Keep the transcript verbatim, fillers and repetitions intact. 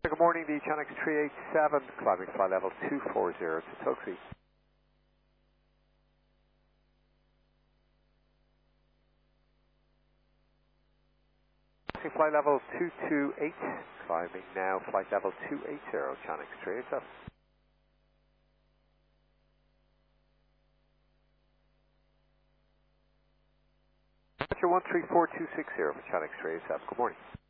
Good morning, the Chanix three eight seven, climbing flight level two four zero to Tuxie. Flight level two two eight, climbing now flight level two eight zero, Chanix three eight seven. one three four two six zero for Chanix three eight seven, good morning.